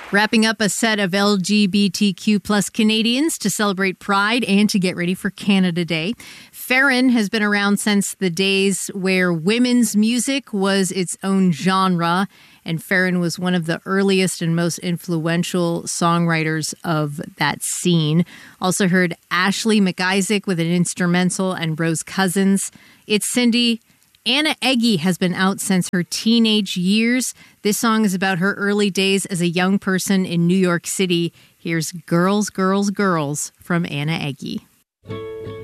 Wrapping up a set of LGBTQ plus Canadians to celebrate Pride and to get ready for Canada Day. Farron has been around since the days where women's music was its own genre, and Farron was one of the earliest and most influential songwriters of that scene. Also heard Ashley McIsaac with an instrumental and Rose Cousins. It's Cindy. Anna Eggy has been out since her teenage years. This song is about her early days as a young person in New York City. Here's Girls, Girls, Girls from Anna Eggy.